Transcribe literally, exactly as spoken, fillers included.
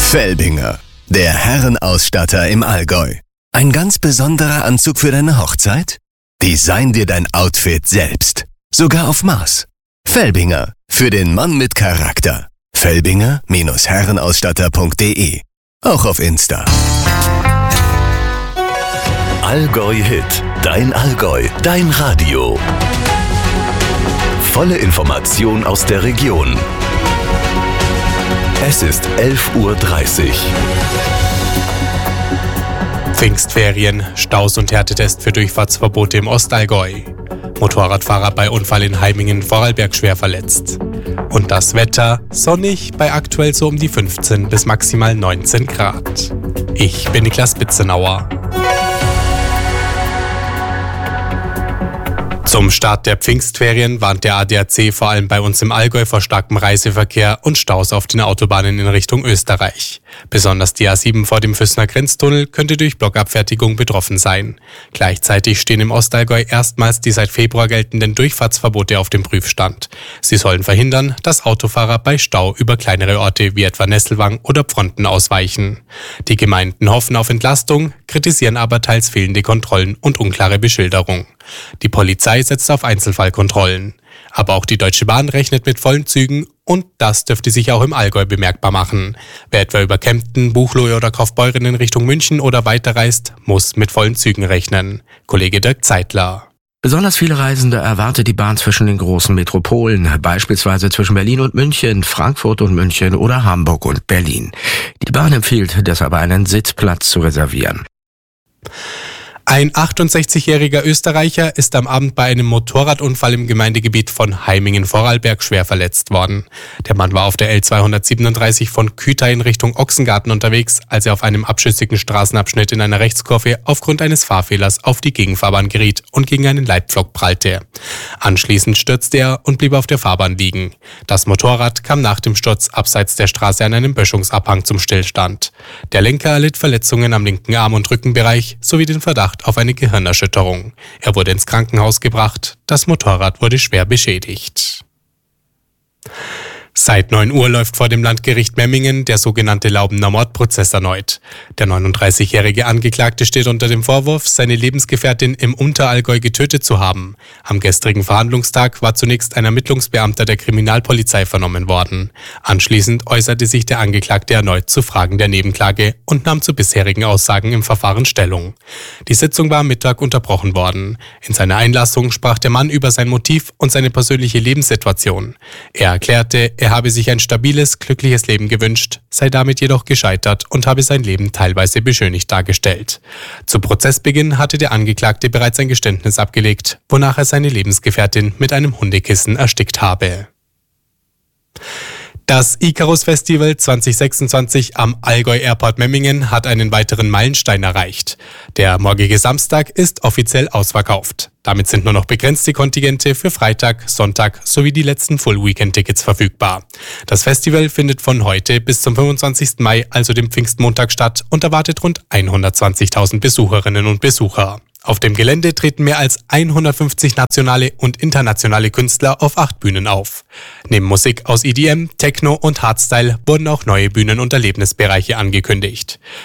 Felbinger, der Herrenausstatter im Allgäu. Ein ganz besonderer Anzug für deine Hochzeit? Design dir dein Outfit selbst. Sogar auf Maß. Felbinger, für den Mann mit Charakter. Felbinger Herrenausstatter punkt de. Auch auf Insta. Allgäu Hit, dein Allgäu, dein Radio. Volle Information aus der Region. Es ist elf Uhr dreißig. Pfingstferien, Staus und Härtetest für Durchfahrtsverbote im Ostallgäu. Motorradfahrer bei Unfall in Heimingen-Vorarlberg schwer verletzt. Und das Wetter sonnig bei aktuell so um die fünfzehn bis maximal neunzehn Grad. Ich bin Niklas Bitzenauer. Zum Start der Pfingstferien warnt der A D A C vor allem bei uns im Allgäu vor starkem Reiseverkehr und Staus auf den Autobahnen in Richtung Österreich. Besonders die A sieben vor dem Füssner Grenztunnel könnte durch Blockabfertigung betroffen sein. Gleichzeitig stehen im Ostallgäu erstmals die seit Februar geltenden Durchfahrtsverbote auf dem Prüfstand. Sie sollen verhindern, dass Autofahrer bei Stau über kleinere Orte wie etwa Nesselwang oder Pfronten ausweichen. Die Gemeinden hoffen auf Entlastung, kritisieren aber teils fehlende Kontrollen und unklare Beschilderung. Die Polizei setzt auf Einzelfallkontrollen. Aber auch die Deutsche Bahn rechnet mit vollen Zügen und das dürfte sich auch im Allgäu bemerkbar machen. Wer etwa über Kempten, Buchloe oder Kaufbeuren in Richtung München oder weiterreist, muss mit vollen Zügen rechnen. Kollege Dirk Zeitler. Besonders viele Reisende erwartet die Bahn zwischen den großen Metropolen, beispielsweise zwischen Berlin und München, Frankfurt und München oder Hamburg und Berlin. Die Bahn empfiehlt deshalb einen Sitzplatz zu reservieren. Ein achtundsechzigjähriger Österreicher ist am Abend bei einem Motorradunfall im Gemeindegebiet von Heimingen-Vorarlberg schwer verletzt worden. Der Mann war auf der L zweihundertsiebenunddreißig von Küta in Richtung Ochsengarten unterwegs, als er auf einem abschüssigen Straßenabschnitt in einer Rechtskurve aufgrund eines Fahrfehlers auf die Gegenfahrbahn geriet und gegen einen Leitpflock prallte. Anschließend stürzte er und blieb auf der Fahrbahn liegen. Das Motorrad kam nach dem Sturz abseits der Straße an einem Böschungsabhang zum Stillstand. Der Lenker erlitt Verletzungen am linken Arm- und Rückenbereich sowie den Verdacht auf eine Gehirnerschütterung. Er wurde ins Krankenhaus gebracht. Das Motorrad wurde schwer beschädigt. Seit neun Uhr läuft vor dem Landgericht Memmingen der sogenannte Laubener Mordprozess erneut. Der neununddreißigjährige Angeklagte steht unter dem Vorwurf, seine Lebensgefährtin im Unterallgäu getötet zu haben. Am gestrigen Verhandlungstag war zunächst ein Ermittlungsbeamter der Kriminalpolizei vernommen worden. Anschließend äußerte sich der Angeklagte erneut zu Fragen der Nebenklage und nahm zu bisherigen Aussagen im Verfahren Stellung. Die Sitzung war am Mittag unterbrochen worden. In seiner Einlassung sprach der Mann über sein Motiv und seine persönliche Lebenssituation. Er erklärte, er habe sich ein stabiles, glückliches Leben gewünscht, sei damit jedoch gescheitert und habe sein Leben teilweise beschönigt dargestellt. Zu Prozessbeginn hatte der Angeklagte bereits ein Geständnis abgelegt, wonach er seine Lebensgefährtin mit einem Hundekissen erstickt habe. Das Icarus Festival zwanzig sechsundzwanzig am Allgäu Airport Memmingen hat einen weiteren Meilenstein erreicht. Der morgige Samstag ist offiziell ausverkauft. Damit sind nur noch begrenzte Kontingente für Freitag, Sonntag sowie die letzten Full-Weekend-Tickets verfügbar. Das Festival findet von heute bis zum fünfundzwanzigsten Mai, also dem Pfingstmontag, statt und erwartet rund hundertzwanzigtausend Besucherinnen und Besucher. Auf dem Gelände treten mehr als hundertfünfzig nationale und internationale Künstler auf acht Bühnen auf. Neben Musik aus E D M, Techno und Hardstyle wurden auch neue Bühnen- und Erlebnisbereiche angekündigt.